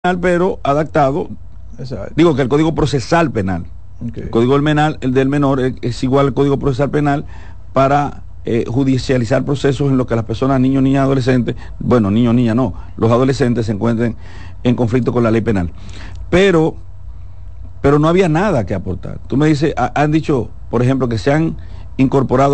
pero adaptado. Exacto. Digo que el Código Procesal Penal, Okay. el Código del menor es igual al Código Procesal Penal para judicializar procesos en los que las personas, niños, niñas, adolescentes, bueno, niños, niñas no, los adolescentes se encuentren en conflicto con la ley penal. Pero no había nada que aportar. Tú me dices, han dicho, por ejemplo, que se han incorporado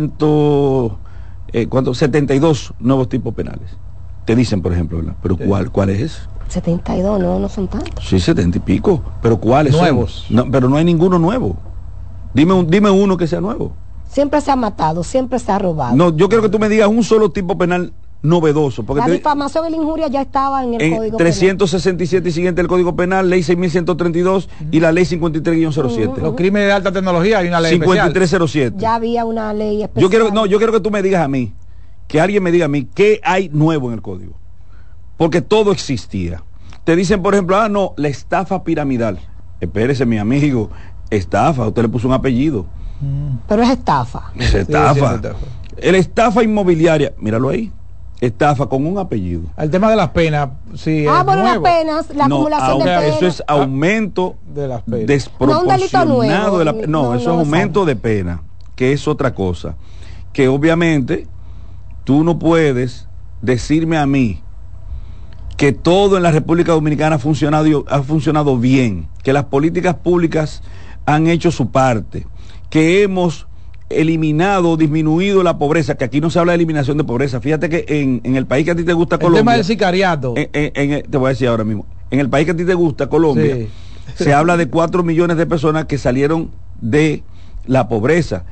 72 nuevos tipos penales. Te dicen, por ejemplo, ¿verdad? Pero Sí. ¿cuál es? 72, no son tantos. Sí, 70 y pico. Pero ¿cuáles Nuevos. son? No, pero no hay ninguno nuevo. Dime uno que sea nuevo. Siempre se ha matado, siempre se ha robado. No, yo quiero que tú me digas un solo tipo penal novedoso. Porque La difamación y la injuria ya estaba en el en Código 367 y siguiente del Código Penal, ley 6132 y la ley 53-07. Los crímenes de alta tecnología hay una ley especial. 5307. Penal. Ya había una ley especial. Yo quiero que tú me digas a mí, que alguien me diga a mí, ¿qué hay nuevo en el código? Porque todo existía. Te dicen, por ejemplo, no, la estafa piramidal. Espérese, mi amigo, estafa, usted le puso un apellido. Pero es estafa. Es estafa. Sí, es estafa. El estafa inmobiliaria, míralo ahí, estafa con un apellido. El tema de las penas, sí, Bueno, las nuevo. penas, la acumulación de penas. Eso es aumento de las penas. desproporcionado No, un delito nuevo. de la no, eso es aumento de pena, que es otra cosa. Que obviamente tú no puedes decirme a mí que todo en la República Dominicana ha funcionado bien, que las políticas públicas han hecho su parte, que hemos eliminado, disminuido la pobreza, que aquí no se habla de eliminación de pobreza. Fíjate que en el país que a ti te gusta, Colombia, el tema del sicariato. te voy a decir ahora mismo, en el país que a ti te gusta, Colombia, Sí. se habla de 4 millones de personas que salieron de la pobreza.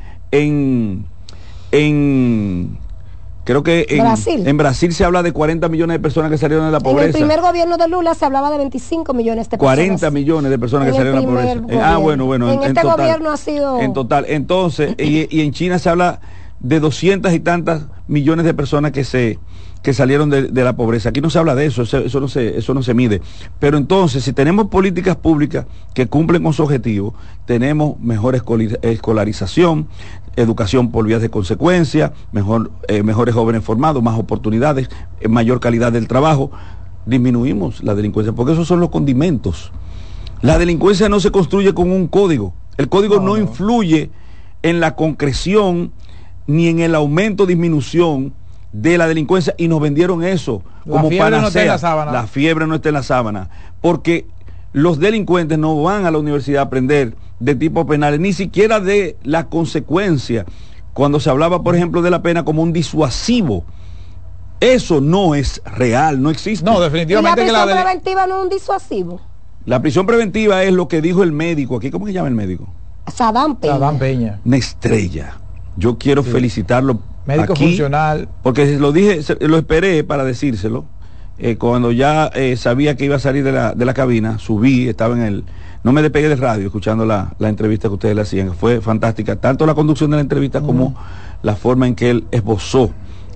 Creo que en Brasil se habla de 40 millones de personas que salieron de la pobreza. En el primer gobierno de Lula se hablaba de 25 millones de personas. 40 millones de personas que salieron de la pobreza. Bueno. En este total, gobierno ha sido... En total. Entonces, y en China se habla de 200 y tantas millones de personas que salieron de la pobreza. Aquí no se habla de eso, eso no se mide. Pero entonces, si tenemos políticas públicas que cumplen con su objetivo, tenemos mejor escolarización, educación por vías de consecuencia, mejores jóvenes formados, más oportunidades, mayor calidad del trabajo, disminuimos la delincuencia, porque esos son los condimentos. La delincuencia no se construye con un código. El código no influye en la concreción ni en el aumento o disminución de la delincuencia, y nos vendieron eso como panacea. No está en la sábana. La fiebre no está en la sábana, porque los delincuentes no van a la universidad a aprender de tipos penales, ni siquiera de la consecuencia. Cuando se hablaba, por ejemplo, de la pena como un disuasivo, eso no es real, no existe. No, definitivamente. ¿Y la prisión preventiva no es un disuasivo? La prisión preventiva es lo que dijo el médico aquí. ¿Cómo se llama el médico? Sadam Peña. Una estrella. Yo quiero felicitarlo. Médico aquí, funcional. Porque lo esperé para decírselo. Cuando ya sabía que iba a salir de la cabina, subí, estaba no me despegué del radio escuchando la entrevista que ustedes le hacían. Fue fantástica, tanto la conducción de la entrevista como la forma en que él esbozó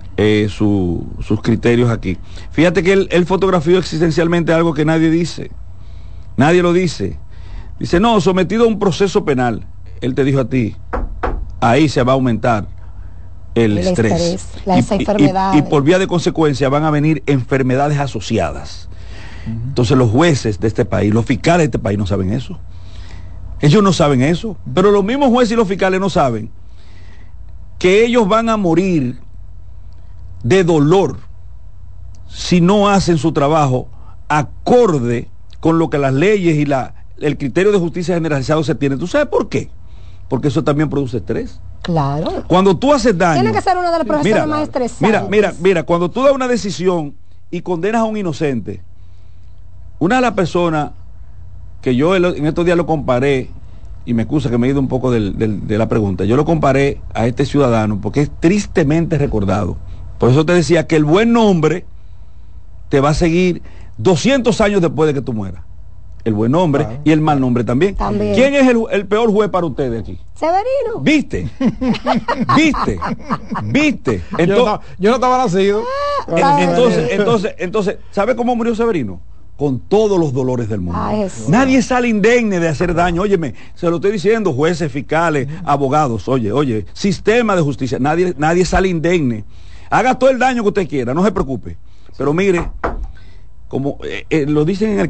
sus criterios aquí. Fíjate que él fotografió existencialmente algo que nadie dice. Nadie lo dice. Dice, no, sometido a un proceso penal. Él te dijo a ti, ahí se va a aumentar el estrés. Las enfermedades. Y por vía de consecuencia van a venir enfermedades asociadas. Entonces los jueces de este país, los fiscales de este país no saben eso. Ellos no saben eso. Pero los mismos jueces y los fiscales no saben que ellos van a morir de dolor si no hacen su trabajo acorde con lo que las leyes y el criterio de justicia generalizado se tiene. ¿Tú sabes por qué? Porque eso también produce estrés. Claro. Cuando tú haces daño... Tiene que ser una de las profesiones más estresantes. Mira, cuando tú das una decisión y condenas a un inocente, una de las personas que yo en estos días lo comparé, y me excusa que me he ido un poco de la pregunta, yo lo comparé a este ciudadano porque es tristemente recordado. Por eso te decía que el buen nombre te va a seguir 200 años después de que tú mueras. El buen nombre y el mal nombre también. ¿Quién es el peor juez para ustedes aquí? Severino. ¿Viste? Yo no estaba nacido. Entonces, ¿sabe cómo murió Severino? Con todos los dolores del mundo. Nadie sale indemne de hacer daño. Óyeme, se lo estoy diciendo, jueces, fiscales, abogados, oye, sistema de justicia, nadie sale indemne. Haga todo el daño que usted quiera, no se preocupe. Pero mire, como lo dicen en el